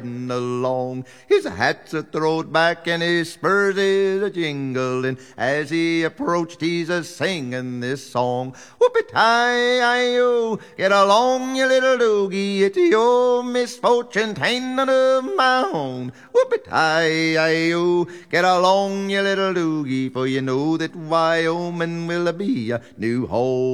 along. His hat's a throwed back and his spurs is a jingling. As he approached, he's a singing this song. Whoopie-tie-I-O, get along, you little doogie. It's your misfortune, tain't none of my own. Whoopie-tie-I-O, get along, you little doogie. For you know that Wyoming will be a new home.